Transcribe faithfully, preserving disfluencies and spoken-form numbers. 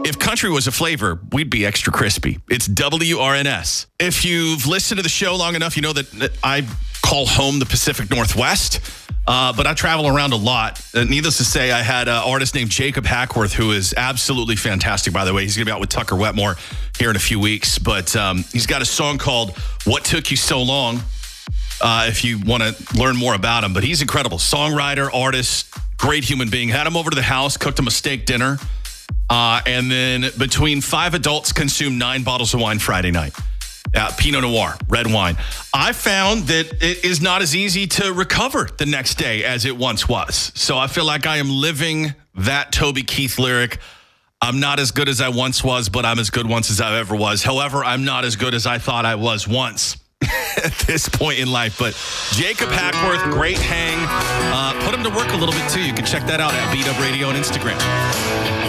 If country was a flavor, we'd be extra crispy. It's W R N S. If you've listened to the show long enough, you know that I call home the Pacific Northwest, uh, but I travel around a lot. Uh, needless to say, I had an artist named Jacob Hackworth, who is absolutely fantastic, by the way. He's going to be out with Tucker Wetmore here in a few weeks, but um, he's got a song called What Took You So Long, uh, if you want to learn more about him. But he's incredible. Songwriter, artist, great human being. Had him over to the house, cooked him a steak dinner. Uh, and then between five adults consumed nine bottles of wine Friday night. Uh, Pinot Noir, red wine. I found that it is not as easy to recover the next day as it once was. So I feel like I am living that Toby Keith lyric. I'm not as good as I once was, but I'm as good once as I ever was. However, I'm not as good as I thought I was once at this point in life. But Jacob Hackworth, great hang. Uh, put him to work a little bit, too. You can check that out at B-Dub Radio on Instagram.